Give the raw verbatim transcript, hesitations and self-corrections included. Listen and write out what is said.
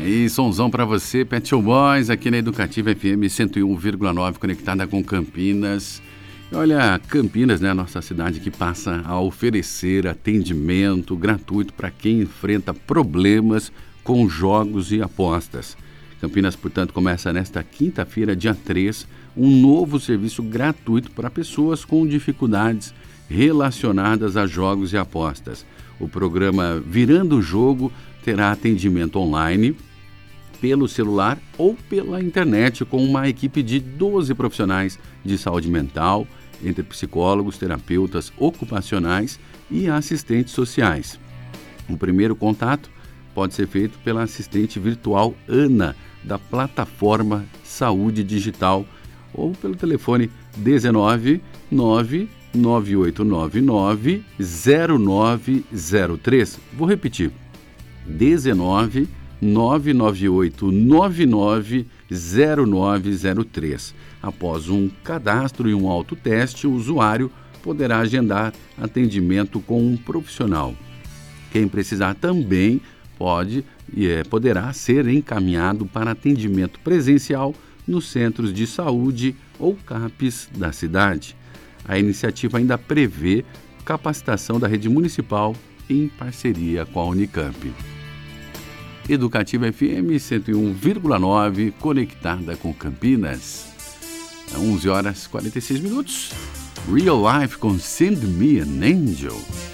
Aí, sonzão pra você, Pet Show Boys, aqui na Educativa F M cento e um vírgula nove, conectada com Campinas. E olha, Campinas, né, a nossa cidade que passa a oferecer atendimento gratuito para quem enfrenta problemas com jogos e apostas. Campinas, portanto, começa nesta quinta-feira, dia três, um novo serviço gratuito para pessoas com dificuldades relacionadas a jogos e apostas. O programa Virando o Jogo terá atendimento online, pelo celular ou pela internet, com uma equipe de doze profissionais de saúde mental, entre psicólogos, terapeutas ocupacionais e assistentes sociais. O primeiro contato pode ser feito pela assistente virtual Ana, da plataforma Saúde Digital, ou pelo telefone dezenove, nove nove oito nove nove, zero nove zero três. Vou repetir, dezenove, nove nove oito nove nove, zero nove zero três. Após um cadastro e um autoteste, o usuário poderá agendar atendimento com um profissional. Quem precisar também pode e é, poderá ser encaminhado para atendimento presencial nos centros de saúde ou CAPs da cidade. A iniciativa ainda prevê capacitação da rede municipal em parceria com a Unicamp. Educativa F M cento e um vírgula nove, conectada com Campinas. onze horas e quarenta e seis minutos. Real Life com Send Me an Angel.